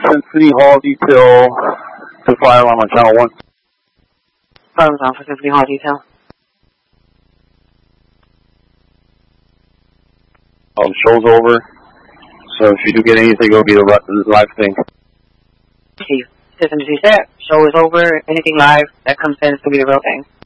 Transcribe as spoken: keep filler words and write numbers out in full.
Arlington City Hall detail to fire alarm on channel one. Fire alarm for City Hall detail. Um, show's over. So if you do get anything, it'll be a live thing. Chief, System G set. Show is over. Anything live that comes in is going to be the real thing.